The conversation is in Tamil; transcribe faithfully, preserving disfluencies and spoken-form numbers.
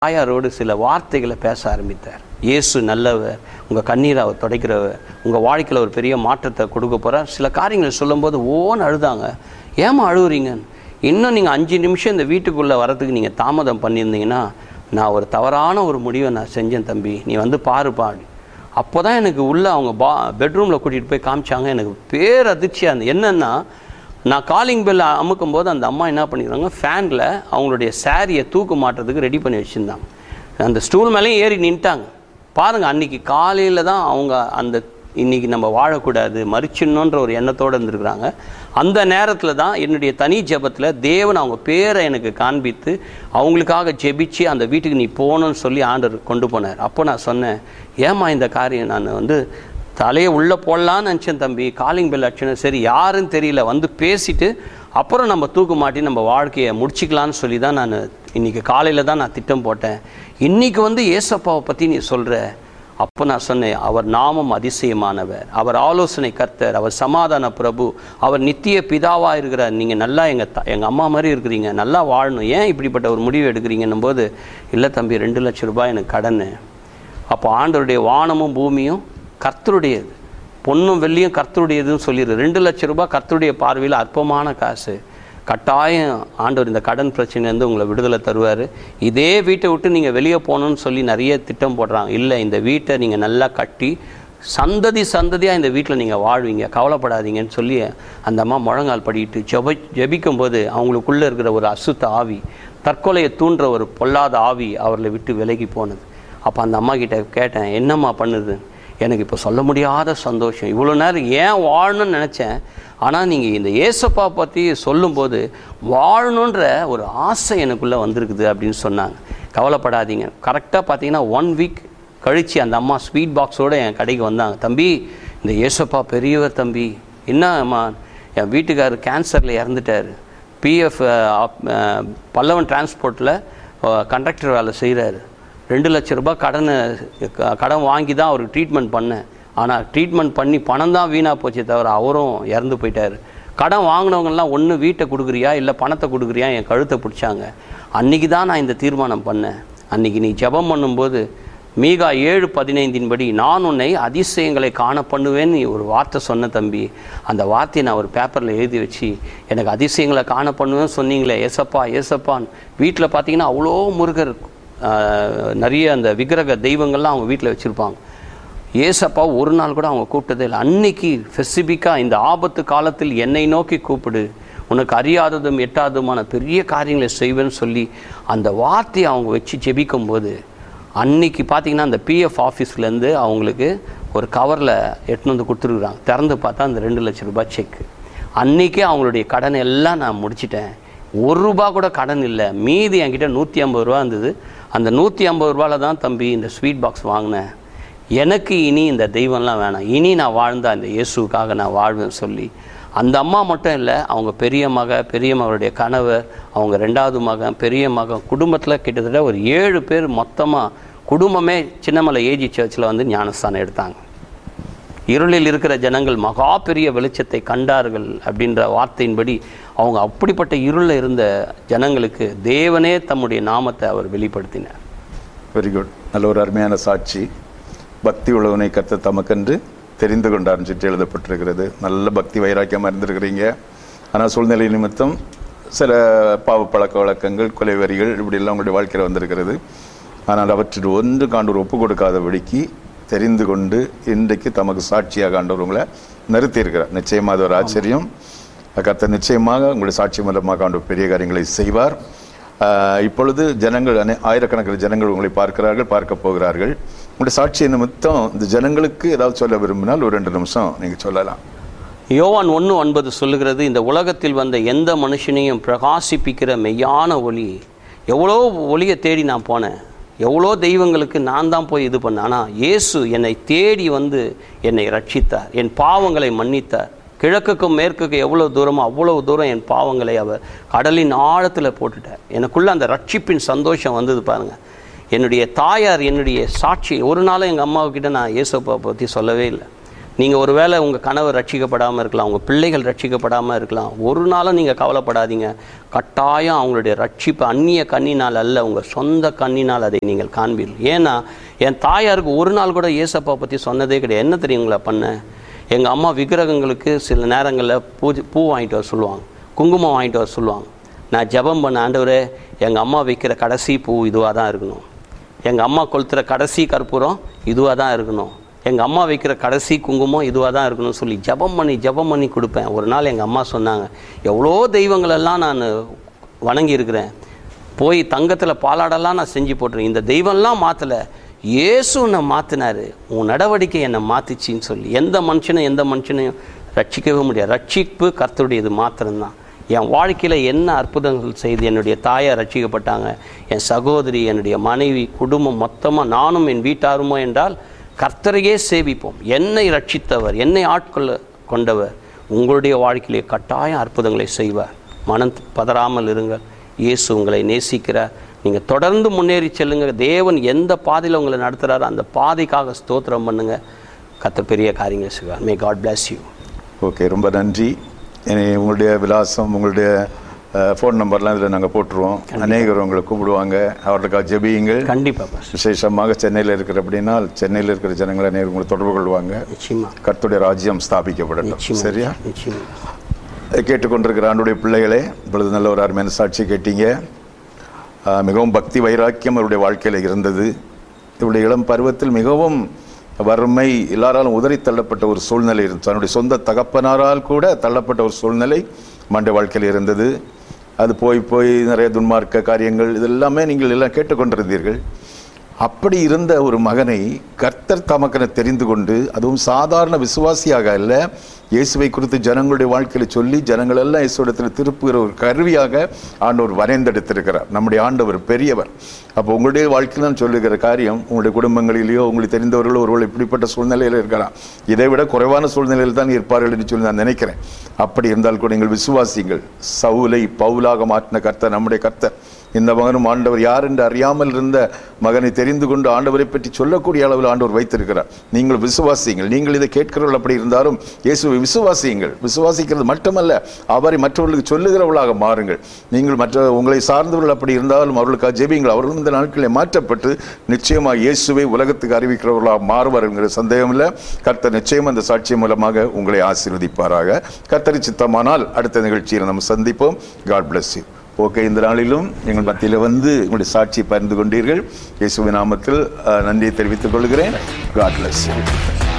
தாயாரோடு சில வார்த்தைகளை பேச ஆரம்பித்தார். இயேசு நல்லவர், உங்கள் கண்ணீரை அவர் துடைக்கிறவர், உங்கள் வாழ்க்கையில் ஒரு பெரிய மாற்றத்தை கொடுக்க போகிறார். சில காரியங்களை சொல்லும்போது ஓன்னு அழுதாங்க. ஏமா அழுகுறீங்க? இன்னும் நீங்கள் அஞ்சு நிமிஷம் இந்த வீட்டுக்குள்ளே வரதுக்கு நீங்கள் தாமதம் பண்ணியிருந்தீங்கன்னா நான் ஒரு தவறான ஒரு முடிவை நான் செஞ்சேன் தம்பி, நீ வந்து பாருப்பா. அப்போ தான் எனக்கு உள்ளே அவங்க பா பெட்ரூமில் கூட்டிகிட்டு போய் காமிச்சாங்க. எனக்கு பேரதிர்ச்சியாக இருந்தது. என்னென்னா, நான் காலிங் பெல் அமுக்கும் போது அந்த அம்மா என்ன பண்ணிடுறாங்க, ஃபேனில் அவங்களுடைய சாரியை தூக்கு மாட்டுறதுக்கு ரெடி பண்ணி வச்சுருந்தாங்க. அந்த ஸ்டூல் மேலேயும் ஏறி நின்ட்டாங்க. பாருங்கள், அன்றைக்கி காலையில் தான் அவங்க அந்த இன்றைக்கி நம்ம வாழக்கூடாது மறிச்சிடணுன்ற ஒரு எண்ணத்தோடு இருந்துருக்குறாங்க. அந்த நேரத்தில் தான் என்னுடைய தனி ஜெபத்தில் தேவன் அவங்க பேரை எனக்கு காண்பித்து அவங்களுக்காக ஜெபிச்சு அந்த வீட்டுக்கு நீ போகணுன்னு சொல்லி ஆண்டவர் கொண்டு போனார். அப்போ நான் சொன்னேன், ஏம்மா இந்த காரியம், நான் வந்து தலையை உள்ளே போடலான்னு நினச்சேன் தம்பி, காலிங் பெல் அடிச்சுன்னு, சரி யாருன்னு தெரியல, வந்து பேசிவிட்டு அப்புறம் நம்ம தூக்கு மாட்டி நம்ம வாழ்க்கையை முடிச்சிக்கலான்னு சொல்லி தான் நான் இன்றைக்கி காலையில் தான் நான் திட்டம் போட்டேன். இன்றைக்கி வந்து ஏசப்பாவை பற்றி நீ சொல்கிற. அப்போ நான் சொன்னேன், அவர் நாமம் அதிசயமானவர், அவர் ஆலோசனை கர்த்தர், அவர் சமாதான பிரபு, அவர் நித்திய பிதாவாக இருக்கிறார். நீங்கள் நல்லா எங்கள் த எங்கள் அம்மா மாதிரி இருக்கிறீங்க, நல்லா வாழணும், ஏன் இப்படிப்பட்ட ஒரு முடிவு எடுக்கிறீங்கன்னும் போது, இல்லை தம்பி ரெண்டு லட்சம் ரூபாய் எனக்கு கடன். அப்போ ஆண்டவருடைய வானமும் பூமியும் கர்த்தருடையது, பொண்ணும் வெள்ளியும் கர்த்தருடையதுன்னு சொல்லிடுது. ரெண்டு லட்சம் ரூபாய் கர்த்தருடைய பார்வையில் அற்பமான காசு. கட்டாயம் ஆண்டவர் இந்த கடன் பிரச்சனைலேருந்து உங்களை விடுதலை தருவார். இதே வீட்டை விட்டு நீங்கள் வெளியே போகணுன்னு சொல்லி நிறைய திட்டம் போடுறாங்க. இல்லை, இந்த வீட்டை நீங்கள் நல்லா கட்டி சந்ததி சந்ததியாக இந்த வீட்டில் நீங்கள் வாழ்வீங்க, கவலைப்படாதீங்கன்னு சொல்லி அந்த அம்மா முழங்கால் படிக்கிட்டு ஜெப ஜெபிக்கும்போது அவங்களுக்குள்ளே இருக்கிற ஒரு அசுத்த ஆவி, தற்கொலையை தூண்டுற ஒரு பொல்லாத ஆவி அவர்களை விட்டு விலகி போனது. அப்போ அந்த அம்மா கிட்ட கேட்டேன், என்னம்மா பண்ணுது? எனக்கு இப்போ சொல்ல முடியாத சந்தோஷம். இவ்வளோ நேரம் ஏன் வாழணும்னு நினச்சேன், ஆனால் நீங்கள் இந்த ஏசப்பா பற்றி சொல்லும்போது வாழணுன்ற ஒரு ஆசை எனக்குள்ளே வந்திருக்குது அப்படின்னு சொன்னாங்க. கவலைப்படாதீங்க. கரெக்டாக பார்த்தீங்கன்னா ஒன் வீக் கழித்து அந்த அம்மா ஸ்வீட் பாக்ஸோடு என் கடைக்கு வந்தாங்க. தம்பி, இந்த ஏசப்பா பெரியவர் தம்பி. என்னம்மா, என் வீட்டுக்காரர் கேன்சரில் இறந்துட்டார், பிஎஃப் பல்லவன் டிரான்ஸ்போர்ட்டில் கண்டக்டர் வேலை செய்கிறாரு, ரெண்டு லட்ச ரூபாய் கடனை கடன் வாங்கி தான் அவருக்கு ட்ரீட்மெண்ட் பண்ணேன். ஆனால் ட்ரீட்மெண்ட் பண்ணி பணம் தான் வீணாக போச்சே தவிர அவரும் இறந்து போயிட்டார். கடன் வாங்கினவங்கெல்லாம் ஒன்று வீட்டை கொடுக்குறியா இல்லை பணத்தை கொடுக்குறியா என் கழுத்தை பிடிச்சாங்க. அன்றைக்கி தான் நான் இந்த தீர்மானம் பண்ணேன். அன்றைக்கி நீ ஜெபம் பண்ணும்போது மீகா ஏழு பதினைந்தின் படி நான் உன்னை அதிசயங்களை காண பண்ணுவேன்னு நீ ஒரு வார்த்தை சொன்ன தம்பி. அந்த வார்த்தையை நான் ஒரு பேப்பரில் எழுதி வச்சு எனக்கு அதிசயங்களை காண பண்ணுவேன்னு சொன்னீங்களே ஏசப்பா ஏசப்பான்னு. வீட்டில் பார்த்தீங்கன்னா அவ்வளோ முருகர் நிறைய அந்த விக்கிரக தெய்வங்கள்லாம் அவங்க வீட்டில் வச்சுருப்பாங்க. ஏசப்பா ஒரு நாள் கூட அவங்க கூப்பிட்டதே இல்லை. அன்னைக்கு ஸ்பெசிஃபிக்காக இந்த ஆபத்து காலத்தில் என்னை நோக்கி கூப்பிடு, உனக்கு அறியாததும் எட்டாததுமான பெரிய காரியங்களை செய்வேன்னு சொல்லி அந்த வார்த்தையை அவங்க வச்சு ஜெபிக்கும்போது அன்னைக்கு பார்த்திங்கன்னா அந்த பிஎஃப் ஆஃபீஸ்லேருந்து அவங்களுக்கு ஒரு கவரில் எட்டுன்னு வந்து கொடுத்துருக்குறாங்க. திறந்து பார்த்தா அந்த ரெண்டு லட்சம் ரூபாய் செக்கு. அன்றைக்கே அவங்களுடைய கடனை எல்லாம் நான் முடிச்சிட்டேன். ஒரு ரூபா கூட கடன் இல்லை. மீதி என்கிட்ட நூற்றி ஐம்பது ரூபா இருந்தது. அந்த நூற்றி ஐம்பது ரூபாயில் தான் தம்பி இந்த ஸ்வீட் பாக்ஸ் வாங்கினேன். எனக்கு இனி இந்த தெய்வம்லாம் வேணாம், இனி நான் வாழ்ந்த அந்த இயேசுக்காக நான் வாழ்வேன்னு சொல்லி அந்த அம்மா மட்டும் இல்லை, அவங்க பெரிய மக, பெரிய மகளுடைய கணவர், அவங்க ரெண்டாவது மகன், பெரிய மகன், குடும்பத்தில் கிட்டத்தட்ட ஒரு ஏழு பேர் மொத்தமாக குடும்பமே சின்னமலை ஏஜி சர்ச்சில் வந்து ஞானஸ்தானம் எடுத்தாங்க. இருளில் இருக்கிற ஜனங்கள் மகா பெரிய வெளிச்சத்தை கண்டார்கள் அப்படின்ற வார்த்தையின்படி அவங்க அப்படிப்பட்ட இருளில் இருந்த ஜனங்களுக்கு தேவனே தம்முடைய நாமத்தை அவர் வெளிப்படுத்தினார். Very good. நல்ல ஒரு அருமையான சாட்சி. பக்தி உள்ளவனை கர்த்தர் தமக்கென்று தெரிந்து கொண்டார்னு சொல்லி எழுதப்பட்டிருக்கிறது. நல்ல பக்தி வைராக்கியமாக இருந்திருக்கிறீங்க. ஆனால் சூழ்நிலை நிமித்தம் சில பாவ பழக்க வழக்கங்கள், கொலை வரிகள் இப்படியெல்லாம் உங்களுடைய வாழ்க்கையில் வந்திருக்கிறது. ஆனால் அவற்றில் ஒன்று காண்டவர் ஒப்பு கொடுக்காதபடிக்கு தெரிந்து கொண்டு இன்றைக்கு தமக்கு சாட்சியாக ஆண்டவர் உங்களை நிறுத்தியிருக்கிறார். நிச்சயமாக அது ஒரு ஆச்சரியம். கர்த்தர் நிச்சயமாக உங்களுடைய சாட்சி மூலமாக ஆண்டவர் பெரிய காரியங்களை செய்வார். இப்பொழுது ஜனங்கள் ஆயிரக்கணக்கில் ஜனங்கள் உங்களை பார்க்கிறார்கள், பார்க்க போகிறார்கள். உங்களுடைய சாட்சியை நிமித்தம் இந்த ஜனங்களுக்கு ஏதாவது சொல்ல விரும்பினால் ஒரு ரெண்டு நிமிஷம் நீங்கள் சொல்லலாம். யோவான் ஒன்று ஒன்பது சொல்லுகிறது, இந்த உலகத்தில் வந்த எந்த மனுஷனையும் பிரகாசிப்பிக்கிற மெய்யான ஒளி. எவ்வளோ ஒளியை தேடி நான் போனேன், எவ்வளோ தெய்வங்களுக்கு நான் தான் போய் இது பண்ணேன். ஆனால் இயேசு என்னை தேடி வந்து என்னை ரட்சித்தார், என் பாவங்களை மன்னித்தார். கிழக்குக்கும் மேற்குக்கும் எவ்வளோ தூரமோ அவ்வளோ தூரம் என் பாவங்களை அவர் கடலின் ஆழத்தில் போட்டுட்டார். எனக்குள்ளே அந்த ரட்சிப்பின் சந்தோஷம் வந்தது பாருங்கள். என்னுடைய தாயார் என்னுடைய சாட்சி ஒரு நாளும் எங்கள் அம்மாவுக்கிட்ட நான் இயேசுப்பா பற்றி சொல்லவே இல்லை. நீங்கள் ஒரு வேளை உங்கள் கணவர் ரட்சிக்கப்படாமல் இருக்கலாம், உங்கள் பிள்ளைகள் ரட்சிக்கப்படாமல் இருக்கலாம். ஒரு நாளும் நீங்கள் கவலைப்படாதீங்க. கட்டாயம் அவங்களுடைய ரட்சிப்பு அந்நிய கண்ணினால் அல்ல, உங்கள் சொந்த கண்ணினால் அதை நீங்கள் காண்பீர்கள். ஏன்னா என் தாயாருக்கு ஒரு நாள் கூட ஏசப்பா பற்றி சொன்னதே கிடையாது. என்ன தெரியுங்களா பண்ண? எங்கள் அம்மா விக்கிரகங்களுக்கு சில நேரங்களில் பூஜை பூ வாங்கிட்டு வர சொல்லுவாங்க, குங்குமம் வாங்கிட்டு வர சொல்லுவாங்க. நான் ஜெபம் பண்ண, ஆண்டவரே எங்கள் அம்மா வைக்கிற கடைசி பூ இதுவாக தான் இருக்கணும், எங்கள் அம்மா கொளுத்துற கடைசி கற்பூரம் இதுவாக தான் இருக்கணும், எங்கள் அம்மா வைக்கிற கடைசி குங்குமம் இதுவாக தான் இருக்கணும்னு சொல்லி ஜெபம் பண்ணி ஜெபம் பண்ணி கொடுப்பேன். ஒரு நாள் எங்கள் அம்மா சொன்னாங்க, எவ்வளோ தெய்வங்களெல்லாம் நான் வணங்கியிருக்கிறேன், போய் தங்கத்தில் பாலாடெல்லாம் நான் செஞ்சு போட்டுறேன், இந்த தெய்வம்லாம் மாற்றலை, இயேசு என்னை மாற்றினார், உன் நடவடிக்கை என்னை மாற்றிச்சின்னு சொல்லி. எந்த மனுஷனும் எந்த மனுஷனையும் ரட்சிக்கவே முடியாது. ரட்சிப்பு கர்த்தருடையது மாத்திரம்தான். என் வாழ்க்கையில் என்ன அற்புதங்கள் செய்து என்னுடைய தாயார் ரட்சிக்கப்பட்டாங்க, என் சகோதரி, என்னுடைய மனைவி, குடும்பம் மொத்தமாக நானும் என் வீட்டாருமோ என்றால் கர்த்தரையே சேவிப்போம். என்னை ரட்சித்தவர், என்னை ஆட்கொள்ள கொண்டவர் உங்களுடைய வாழ்க்கையிலே கட்டாயம் அற்புதங்களை செய்வார். மனம் பதறாமல் இருங்கள். இயேசு உங்களை நேசிக்கிறார். நீங்கள் தொடர்ந்து முன்னேறி செல்லுங்க. தேவன் எந்த பாதையில் உங்களை நடத்துகிறாரோ அந்த பாதைக்காக ஸ்தோத்திரம் பண்ணுங்க. கர்த்தர் பெரிய காரியங்களை செய்வார். May God bless you. Okay, ரொம்ப நன்றி. உங்களுடைய விலாசம், உங்களுடைய ஃபோன் நம்பர்லாம் இதில் நாங்கள் போட்டுருவோம். அநேகர் உங்களை கூப்பிடுவாங்க, அவர்களுக்காக ஜெபியுங்கள். கண்டிப்பாக. விசேஷமாக சென்னையில் இருக்கிற அப்படின்னா சென்னையில் இருக்கிற ஜனங்களை அநேகர் உங்களை தொடர்பு கொள்வாங்க. கர்த்தருடைய ராஜ்யம் ஸ்தாபிக்கப்படட்டும். சரியா? கேட்டுக்கொண்டிருக்கிற ஆண்டுடைய பிள்ளைகளே, இப்பொழுது நல்ல ஒரு அருமையான சாட்சி கேட்டீங்க. மிகவும் பக்தி வைராக்கியம் அவருடைய வாழ்க்கையில் இருந்தது. இவருடைய இளம் பருவத்தில் மிகவும் வறுமை, எல்லாராலும் உதறி தள்ளப்பட்ட ஒரு சூழ்நிலை இருந்தது. தன்னுடைய சொந்த தகப்பனாரால் கூட தள்ளப்பட்ட ஒரு சூழ்நிலை மண்டைய வாழ்க்கையில் இருந்தது. அது போய் போய் நிறைய துன்மார்க்க காரியங்கள் இதெல்லாமே நீங்கள் எல்லாம் கேட்டுக்கொண்டிருந்தீர்கள். அப்படி இருந்த ஒரு மகனை கர்த்தர் தமக்கென தெரிந்து கொண்டு, அதுவும் சாதாரண விசுவாசியாக அல்ல, இயேசுவை குறித்து ஜனங்களுடைய வாழ்க்கையில் சொல்லி ஜனங்கள் எல்லாம் இயேசுவிடத்தில் திருப்புகிற ஒரு கருவியாக ஆண்டவர் வரைந்தெடுத்திருக்கிறார். நம்முடைய ஆண்டவர் பெரியவர். அப்போ உங்களுடைய வாழ்க்கையில் நான் சொல்லுகிற காரியம், உங்களுடைய குடும்பங்களிலேயோ உங்களுக்கு தெரிந்தவர்களோ ஒருவர் இப்படிப்பட்ட சூழ்நிலையில் இருக்கலாம், இதை விட குறைவான சூழ்நிலையில் தான் இருப்பார்கள் என்று சொல்லி நான் நினைக்கிறேன். அப்படி இருந்தால் கூட நீங்கள் விசுவாசிங்கள். சவுலை பவுலாக மாற்றின கர்த்தர் நம்முடைய கர்த்தர். இந்த மகனும் ஆண்டவர் யார் என்று அறியாமல் இருந்த மகனை தெரிந்து கொண்டு ஆண்டவரை பற்றி சொல்லக்கூடிய அளவில் ஆண்டவர் வைத்திருக்கிறார். நீங்கள் விசுவாசியுங்கள். நீங்கள் இதை கேட்கிறவர்கள் அப்படி இருந்தாலும் இயேசுவை விசுவாசியுங்கள். விசுவாசிக்கிறது மட்டுமல்ல, அவரை மற்றவர்களுக்கு சொல்லுகிறவர்களாக மாறுங்கள். நீங்கள் மற்ற உங்களை சார்ந்தவர்கள் அப்படி இருந்தாலும் அவர்களுக்காக ஜெபியுங்கள். அவர்களும் இந்த நாட்களில் மாற்றப்பட்டு நிச்சயமாக இயேசுவை உலகத்துக்கு அறிவிக்கிறவர்களாக மாறுவார்கள். சந்தேகம் இல்லை. கர்த்தர் நிச்சயம் அந்த சாட்சியம் மூலமாக உங்களை ஆசீர்வதிப்பாராக. கர்த்தர் சித்தமானால் அடுத்த நிகழ்ச்சியில் நம்ம சந்திப்போம். God bless you. ஓகே, இந்த நாளிலும் எங்கள் மத்தியில் வந்து உங்களுடைய சாட்சியை பகிர்ந்து கொண்டீர்கள். இயேசுவின் நாமத்தில் நன்றியை தெரிவித்துக் கொள்கிறேன். God bless you.